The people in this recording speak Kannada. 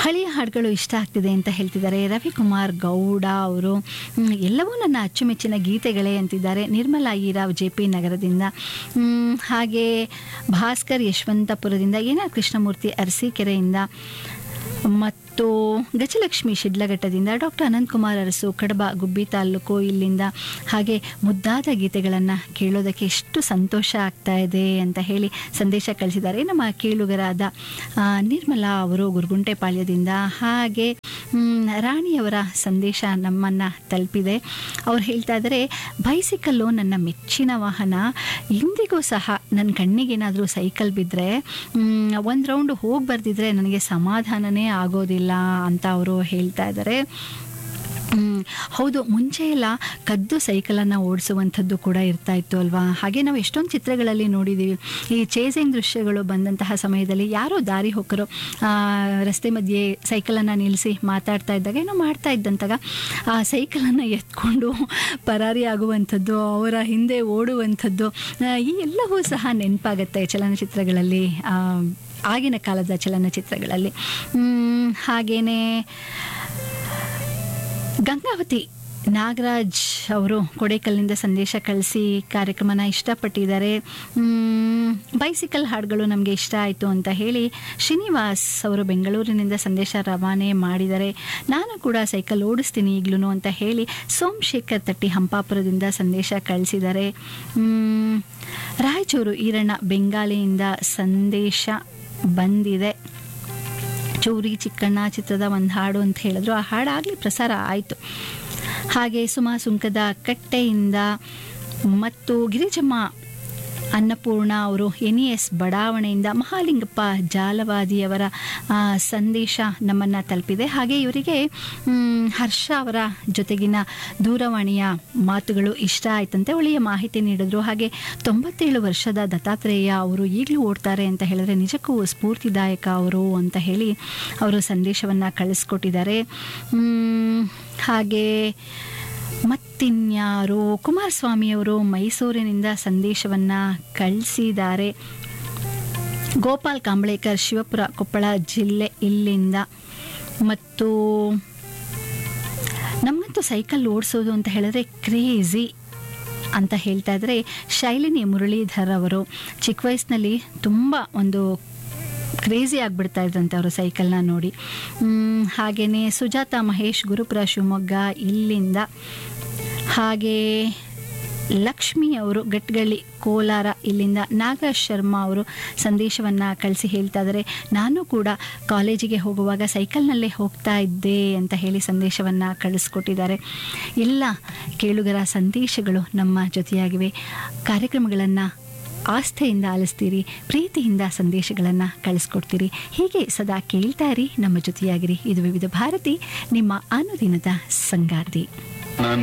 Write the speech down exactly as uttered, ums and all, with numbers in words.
ಹಳೆಯ ಹಾಡುಗಳು ಇಷ್ಟ ಆಗ್ತಿದೆ ಅಂತ ಹೇಳ್ತಿದ್ದಾರೆ ರವಿಕುಮಾರ್ ಗೌಡ ಅವರು. ಎಲ್ಲವೂ ನನ್ನ ಅಚ್ಚುಮೆಚ್ಚಿನ ಗೀತೆಗಳೇ ಅಂತಿದ್ದಾರೆ ನಿರ್ಮಲಾ ಈರಾವ್ ಜೆ ಪಿ ನಗರದಿಂದ. ಹಾಗೆ ಭಾಸ್ಕರ್ ಯಶವಂತಪುರದಿಂದ, ಏನ ಕೃಷ್ಣಮೂರ್ತಿ ಅರಸೀಕೆರೆಯಿಂದ, ಮತ್ತು ಗಜಲಕ್ಷ್ಮಿ ಶಿಡ್ಲಘಟ್ಟದಿಂದ, ಡಾಕ್ಟರ್ ಅನಂತಕುಮಾರ್ ಅರಸು ಕಡಬ ಗುಬ್ಬಿ ತಾಲೂಕು ಇಲ್ಲಿಂದ. ಹಾಗೆ ಮುದ್ದಾದ ಗೀತೆಗಳನ್ನು ಕೇಳೋದಕ್ಕೆ ಎಷ್ಟು ಸಂತೋಷ ಆಗ್ತಾ ಇದೆ ಅಂತ ಹೇಳಿ ಸಂದೇಶ ಕಳಿಸಿದ್ದಾರೆ ನಮ್ಮ ಕೇಳುಗರಾದ ನಿರ್ಮಲಾ ಅವರು ಗುರುಗುಂಟೆಪಾಳ್ಯದಿಂದ. ಹಾಗೆ ರಾಣಿಯವರ ಸಂದೇಶ ನಮ್ಮನ್ನು ತಲುಪಿದೆ. ಅವ್ರು ಹೇಳ್ತಾ ಇದ್ದಾರೆ, ಬೈಸಿಕಲ್ಲು ನನ್ನ ಮೆಚ್ಚಿನ ವಾಹನ. ಇಂದಿಗೂ ಸಹ ನನ್ನ ಕಣ್ಣಿಗೇನಾದರೂ ಸೈಕಲ್ ಬಿದ್ದರೆ ಒಂದು ರೌಂಡ್ ಹೋಗಿ ಬರ್ದಿದ್ರೆ ನನಗೆ ಸಮಾಧಾನನೇ ಆಗೋದಿಲ್ಲ ಅಂತ ಅವರು ಹೇಳ್ತಾ ಇದ್ದಾರೆ. ಹೌದು, ಮುಂಚೆ ಎಲ್ಲ ಕದ್ದು ಸೈಕಲನ್ನು ಓಡಿಸುವಂಥದ್ದು ಕೂಡ ಇರ್ತಾ ಇತ್ತು ಅಲ್ವಾ. ಹಾಗೆ ನಾವು ಎಷ್ಟೊಂದು ಚಿತ್ರಗಳಲ್ಲಿ ನೋಡಿದ್ದೀವಿ, ಈ ಚೇಸಿಂಗ್ ದೃಶ್ಯಗಳು ಬಂದಂತಹ ಸಮಯದಲ್ಲಿ ಯಾರೋ ದಾರಿ ಹೋಕರು ರಸ್ತೆ ಮಧ್ಯೆ ಸೈಕಲನ್ನು ನಿಲ್ಲಿಸಿ ಮಾತಾಡ್ತಾ ಇದ್ದಾಗ ಏನೋ ಮಾಡ್ತಾ ಇದ್ದಂತಾಗ ಆ ಸೈಕಲನ್ನು ಎತ್ಕೊಂಡು ಪರಾರಿ ಆಗುವಂಥದ್ದು, ಅವರ ಹಿಂದೆ ಓಡುವಂಥದ್ದು, ಈ ಎಲ್ಲವೂ ಸಹ ನೆನಪಾಗುತ್ತೆ ಚಲನಚಿತ್ರಗಳಲ್ಲಿ, ಆಗಿನ ಕಾಲದ ಚಲನಚಿತ್ರಗಳಲ್ಲಿ. ಹಾಗೇನೆ ಗಂಗಾವತಿ ನಾಗರಾಜ್ ಅವರು ಕೊಡೇಕಲ್ನಿಂದ ಸಂದೇಶ ಕಳಿಸಿ ಕಾರ್ಯಕ್ರಮನ ಇಷ್ಟಪಟ್ಟಿದ್ದಾರೆ. ಬೈಸಿಕಲ್ ಹಾಡುಗಳು ನಮಗೆ ಇಷ್ಟ ಆಯಿತು ಅಂತ ಹೇಳಿ ಶ್ರೀನಿವಾಸ್ ಅವರು ಬೆಂಗಳೂರಿನಿಂದ ಸಂದೇಶ ರವಾನೆ ಮಾಡಿದ್ದಾರೆ. ನಾನು ಕೂಡ ಸೈಕಲ್ ಓಡಿಸ್ತೀನಿ ಈಗಲೂ ಅಂತ ಹೇಳಿ ಸೋಮಶೇಖರ್ ತಟ್ಟಿ ಹಂಪಾಪುರದಿಂದ ಸಂದೇಶ ಕಳಿಸಿದ್ದಾರೆ. ರಾಯಚೂರು ಈರಣ್ಣ ಬೆಂಗಾಲಿಯಿಂದ ಸಂದೇಶ ಬಂದಿದೆ. ಚೌರಿ ಚಿಕ್ಕಣ್ಣ ಚಿತ್ರದ ಒಂದು ಹಾಡು ಅಂತ ಹೇಳಿದ್ರು, ಆ ಹಾಡಾಗಲಿ ಪ್ರಸಾರ ಆಯಿತು. ಹಾಗೆ ಸುಮಾ ಸುಂಕದ ಕಟ್ಟೆಯಿಂದ ಮತ್ತು ಗಿರಿಜಮ್ಮ ಅನ್ನಪೂರ್ಣ ಅವರು ಎನ್ ಇ ಎಸ್ ಬಡಾವಣೆಯಿಂದ, ಮಹಾಲಿಂಗಪ್ಪ ಜಾಲವಾದಿಯವರ ಸಂದೇಶ ನಮ್ಮನ್ನು ತಲುಪಿದೆ. ಹಾಗೆ ಇವರಿಗೆ ಹರ್ಷ ಅವರ ಜೊತೆಗಿನ ದೂರವಾಣಿಯ ಮಾತುಗಳು ಇಷ್ಟ ಆಯ್ತಂತೆ, ಒಳ್ಳೆಯ ಮಾಹಿತಿ ನೀಡಿದ್ರು. ಹಾಗೆ ತೊಂಬತ್ತೇಳು ವರ್ಷದ ದತ್ತಾತ್ರೇಯ ಅವರು ಈಗಲೂ ಓಡ್ತಾರೆ ಅಂತ ಹೇಳಿದ್ರೆ ನಿಜಕ್ಕೂ ಸ್ಫೂರ್ತಿದಾಯಕ ಅವರು ಅಂತ ಹೇಳಿ ಅವರು ಸಂದೇಶವನ್ನು ಕಳಿಸ್ಕೊಟ್ಟಿದ್ದಾರೆ. ಹಾಗೆ ಮತ್ತಿನ್ಯಾರು ಕುಮಾರಸ್ವಾಮಿಯವರು ಮೈಸೂರಿನಿಂದ ಸಂದೇಶವನ್ನು ಕಳಿಸಿದ್ದಾರೆ. ಗೋಪಾಲ್ ಕಾಂಬ್ಳೇಕರ್ ಶಿವಪುರ ಕೊಪ್ಪಳ ಜಿಲ್ಲೆ ಇಲ್ಲಿಂದ. ಮತ್ತು ನಮ್ಮಂತೂ ಸೈಕಲ್ ಓಡಿಸೋದು ಅಂತ ಹೇಳಿದ್ರೆ ಕ್ರೇಜಿ ಅಂತ ಹೇಳ್ತಾ ಇದ್ರೆ ಶೈಲಿನಿ ಮುರಳೀಧರ್ ಅವರು ಚಿಕ್ಕ ವಯಸ್ಸಿನಲ್ಲಿ ತುಂಬ ಒಂದು ಕ್ರೇಜಿ ಆಗಿಬಿಡ್ತಾ ಇದ್ರಂತೆ ಅವರು ಸೈಕಲ್ನ ನೋಡಿ. ಹಾಗೆಯೇ ಸುಜಾತ ಮಹೇಶ್ ಗುರುಪುರ ಶಿವಮೊಗ್ಗ ಇಲ್ಲಿಂದ. ಹಾಗೆ ಲಕ್ಷ್ಮಿ ಅವರು ಗಟ್ಗಳ್ಳಿ ಕೋಲಾರ ಇಲ್ಲಿಂದ. ನಾಗರಾಜ್ ಶರ್ಮಾ ಅವರು ಸಂದೇಶವನ್ನು ಕಳಿಸಿ ಹೇಳ್ತಾ ಇದ್ದಾರೆ, ನಾನು ಕೂಡ ಕಾಲೇಜಿಗೆ ಹೋಗುವಾಗ ಸೈಕಲ್ನಲ್ಲೇ ಹೋಗ್ತಾ ಇದ್ದೆ ಅಂತ ಹೇಳಿ ಸಂದೇಶವನ್ನು ಕಳಿಸ್ಕೊಟ್ಟಿದ್ದಾರೆ. ಎಲ್ಲ ಕೇಳುಗರ ಸಂದೇಶಗಳು ನಮ್ಮ ಜೊತೆಯಾಗಿವೆ. ಕಾರ್ಯಕ್ರಮಗಳನ್ನು ಆಸ್ಥೆಯಿಂದ ಆಲಿಸ್ತೀರಿ, ಪ್ರೀತಿಯಿಂದ ಸಂದೇಶಗಳನ್ನು ಕಳಿಸ್ಕೊಡ್ತೀರಿ. ಹೀಗೆ ಸದಾ ಕೇಳ್ತಾ ಇರಿ, ನಮ್ಮ ಜೊತೆಯಾಗಿರಿ. ಇದು ವಿವಿಧ ಭಾರತಿ, ನಿಮ್ಮ ಅನುದಿನದ ಸಂಗಾತಿ.